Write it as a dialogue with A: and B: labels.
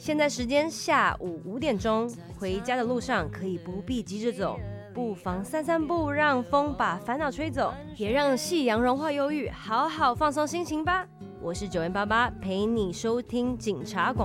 A: 现在时间下午5点钟，回家的路上可以不必急着走，不妨散散步，让风把烦恼吹走，也让夕阳融化忧郁，好好放松心情吧。我是9N88，陪你收听警察广